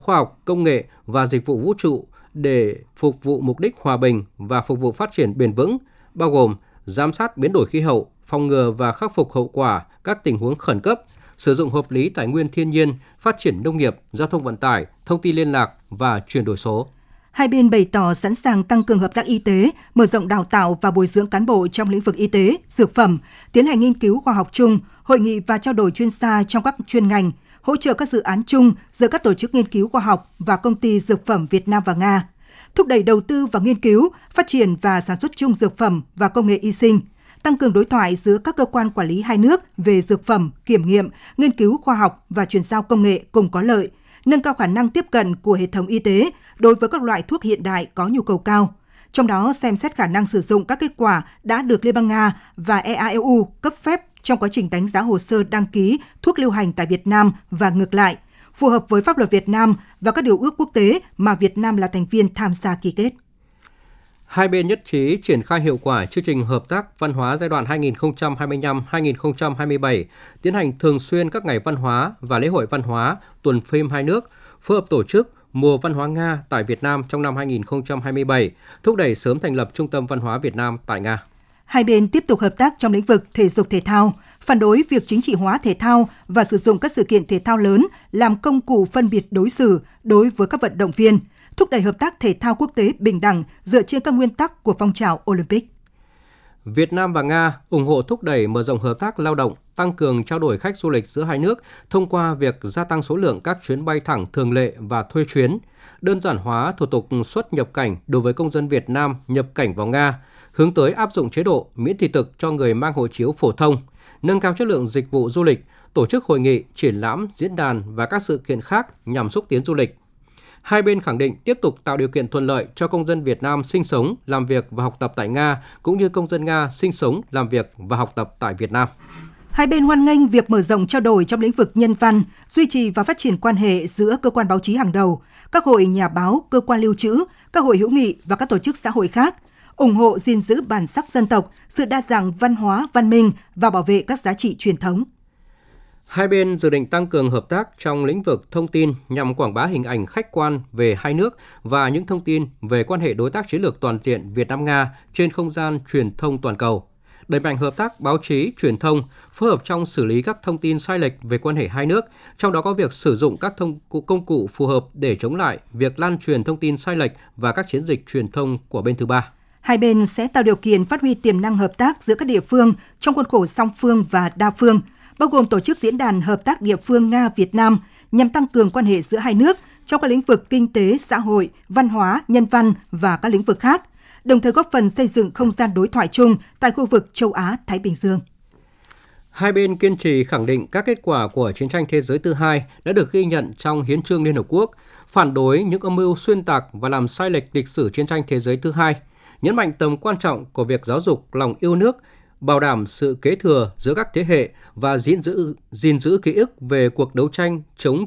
khoa học, công nghệ và dịch vụ vũ trụ để phục vụ mục đích hòa bình và phục vụ phát triển bền vững, bao gồm giám sát biến đổi khí hậu, phòng ngừa và khắc phục hậu quả các tình huống khẩn cấp, sử dụng hợp lý tài nguyên thiên nhiên, phát triển nông nghiệp, giao thông vận tải, thông tin liên lạc và chuyển đổi số. Hai bên bày tỏ sẵn sàng tăng cường hợp tác y tế, mở rộng đào tạo và bồi dưỡng cán bộ trong lĩnh vực y tế, dược phẩm, tiến hành nghiên cứu khoa học chung, hội nghị và trao đổi chuyên gia trong các chuyên ngành, hỗ trợ các dự án chung giữa các tổ chức nghiên cứu khoa học và công ty dược phẩm Việt Nam và Nga, thúc đẩy đầu tư vào nghiên cứu, phát triển và sản xuất chung dược phẩm và công nghệ y sinh, tăng cường đối thoại giữa các cơ quan quản lý hai nước về dược phẩm, kiểm nghiệm, nghiên cứu khoa học và chuyển giao công nghệ cùng có lợi, nâng cao khả năng tiếp cận của hệ thống y tế đối với các loại thuốc hiện đại có nhu cầu cao. Trong đó, xem xét khả năng sử dụng các kết quả đã được Liên bang Nga và EAEU cấp phép trong quá trình đánh giá hồ sơ đăng ký thuốc lưu hành tại Việt Nam và ngược lại, phù hợp với pháp luật Việt Nam và các điều ước quốc tế mà Việt Nam là thành viên tham gia ký kết. Hai bên nhất trí triển khai hiệu quả chương trình hợp tác văn hóa giai đoạn 2025-2027, tiến hành thường xuyên các ngày văn hóa và lễ hội văn hóa, tuần phim hai nước, phối hợp tổ chức Mùa Văn hóa Nga tại Việt Nam trong năm 2027, thúc đẩy sớm thành lập Trung tâm Văn hóa Việt Nam tại Nga. Hai bên tiếp tục hợp tác trong lĩnh vực thể dục thể thao, phản đối việc chính trị hóa thể thao và sử dụng các sự kiện thể thao lớn làm công cụ phân biệt đối xử đối với các vận động viên, thúc đẩy hợp tác thể thao quốc tế bình đẳng dựa trên các nguyên tắc của phong trào Olympic. Việt Nam và Nga ủng hộ thúc đẩy mở rộng hợp tác lao động, tăng cường trao đổi khách du lịch giữa hai nước thông qua việc gia tăng số lượng các chuyến bay thẳng thường lệ và thuê chuyến, đơn giản hóa thủ tục xuất nhập cảnh đối với công dân Việt Nam nhập cảnh vào Nga, hướng tới áp dụng chế độ miễn thị thực cho người mang hộ chiếu phổ thông, nâng cao chất lượng dịch vụ du lịch, tổ chức hội nghị, triển lãm, diễn đàn và các sự kiện khác nhằm xúc tiến du lịch. Hai bên khẳng định tiếp tục tạo điều kiện thuận lợi cho công dân Việt Nam sinh sống, làm việc và học tập tại Nga, cũng như công dân Nga sinh sống, làm việc và học tập tại Việt Nam. Hai bên hoan nghênh việc mở rộng trao đổi trong lĩnh vực nhân văn, duy trì và phát triển quan hệ giữa cơ quan báo chí hàng đầu, các hội nhà báo, cơ quan lưu trữ, các hội hữu nghị và các tổ chức xã hội khác, ủng hộ gìn giữ bản sắc dân tộc, sự đa dạng văn hóa, văn minh và bảo vệ các giá trị truyền thống. Hai bên dự định tăng cường hợp tác trong lĩnh vực thông tin nhằm quảng bá hình ảnh khách quan về hai nước và những thông tin về quan hệ đối tác chiến lược toàn diện Việt Nam-Nga trên không gian truyền thông toàn cầu. Đẩy mạnh hợp tác báo chí, truyền thông, phối hợp trong xử lý các thông tin sai lệch về quan hệ hai nước, trong đó có việc sử dụng các công cụ phù hợp để chống lại việc lan truyền thông tin sai lệch và các chiến dịch truyền thông của bên thứ ba. Hai bên sẽ tạo điều kiện phát huy tiềm năng hợp tác giữa các địa phương trong khuôn khổ song phương và đa phương, bao gồm tổ chức diễn đàn hợp tác địa phương Nga-Việt Nam nhằm tăng cường quan hệ giữa hai nước trong các lĩnh vực kinh tế, xã hội, văn hóa, nhân văn và các lĩnh vực khác, đồng thời góp phần xây dựng không gian đối thoại chung tại khu vực châu Á-Thái Bình Dương. Hai bên kiên trì khẳng định các kết quả của chiến tranh thế giới thứ hai đã được ghi nhận trong Hiến chương Liên Hợp Quốc, phản đối những âm mưu xuyên tạc và làm sai lệch lịch sử chiến tranh thế giới thứ hai, nhấn mạnh tầm quan trọng của việc giáo dục lòng yêu nước, bảo đảm sự kế thừa giữa các thế hệ và gìn giữ ký ức về cuộc đấu tranh chống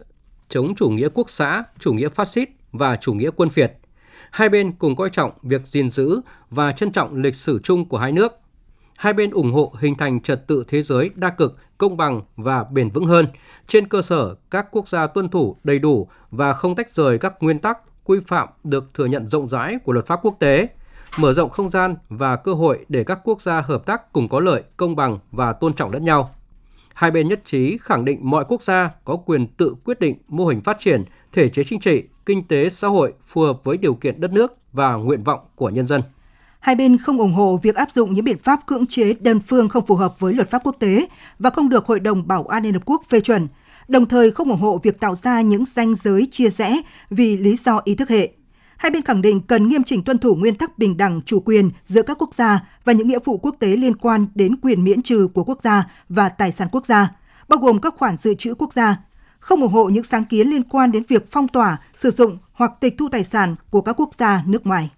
chủ nghĩa quốc xã, chủ nghĩa phát xít và chủ nghĩa quân Việt. Hai bên cùng coi trọng việc gìn giữ và trân trọng lịch sử chung của hai nước. Hai bên ủng hộ hình thành trật tự thế giới đa cực, công bằng và bền vững hơn, trên cơ sở các quốc gia tuân thủ đầy đủ và không tách rời các nguyên tắc, quy phạm được thừa nhận rộng rãi của luật pháp quốc tế, mở rộng không gian và cơ hội để các quốc gia hợp tác cùng có lợi, công bằng và tôn trọng lẫn nhau. Hai bên nhất trí khẳng định mọi quốc gia có quyền tự quyết định mô hình phát triển, thể chế chính trị, kinh tế, xã hội phù hợp với điều kiện đất nước và nguyện vọng của nhân dân. Hai bên không ủng hộ việc áp dụng những biện pháp cưỡng chế đơn phương không phù hợp với luật pháp quốc tế và không được Hội đồng Bảo an Liên Hợp Quốc phê chuẩn, đồng thời không ủng hộ việc tạo ra những ranh giới chia rẽ vì lý do ý thức hệ. Hai bên khẳng định cần nghiêm chỉnh tuân thủ nguyên tắc bình đẳng chủ quyền giữa các quốc gia và những nghĩa vụ quốc tế liên quan đến quyền miễn trừ của quốc gia và tài sản quốc gia, bao gồm các khoản dự trữ quốc gia, không ủng hộ những sáng kiến liên quan đến việc phong tỏa, sử dụng hoặc tịch thu tài sản của các quốc gia nước ngoài.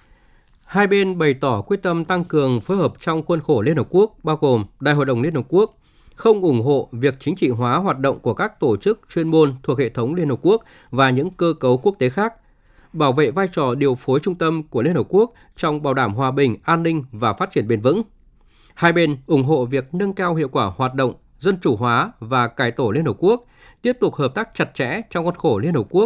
Hai bên bày tỏ quyết tâm tăng cường phối hợp trong khuôn khổ Liên Hợp Quốc, bao gồm Đại hội đồng Liên Hợp Quốc, không ủng hộ việc chính trị hóa hoạt động của các tổ chức chuyên môn thuộc hệ thống Liên Hợp Quốc và những cơ cấu quốc tế khác, bảo vệ vai trò điều phối trung tâm của Liên Hợp Quốc trong bảo đảm hòa bình, an ninh và phát triển bền vững. Hai bên ủng hộ việc nâng cao hiệu quả hoạt động dân chủ hóa và cải tổ Liên Hợp Quốc, tiếp tục hợp tác chặt chẽ trong khuôn khổ Liên Hợp Quốc